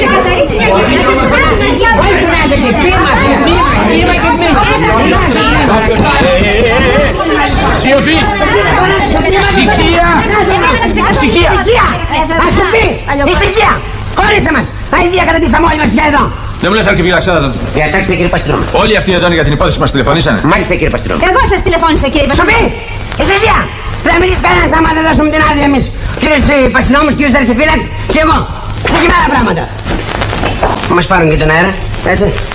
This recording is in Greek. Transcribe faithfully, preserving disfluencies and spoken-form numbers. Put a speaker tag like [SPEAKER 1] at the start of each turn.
[SPEAKER 1] ξεκαθαρίσει μια γυναίκα.
[SPEAKER 2] Δεν χρειάζεται. Πείμα, πείμα και πείμα.
[SPEAKER 3] Σιωπή! Ησυχία! Ησυχία!
[SPEAKER 1] Ας σου πει!
[SPEAKER 2] Ησυχία! Χωρίστε μας! Αηδία καταντήσαμε όλοι μας πια εδώ!
[SPEAKER 3] Δεν μου λες αρχιφυλαξάδα τότε.
[SPEAKER 2] Διατάξτε κύριε Παστρόμο.
[SPEAKER 3] Όλοι αυτοί εδώ είναι για την υπόθεση που μας τηλεφωνήσανε.
[SPEAKER 2] Μάλιστα κύριε Παστρόμο.
[SPEAKER 1] Εγώ σας τηλεφώνησα κύριε Παστρόμο.
[SPEAKER 2] Σοπή! Ησυχία! Δεν μιλήσει κανένας άμα δεν δώσουμε την άδεια εμείς. Κύριος Παστρόμος, κύριος Αρχιφύλαξ και εγώ. Ξεκινάμε τα πράγματα. Μας πάρουν και τον αέρα, έτσι.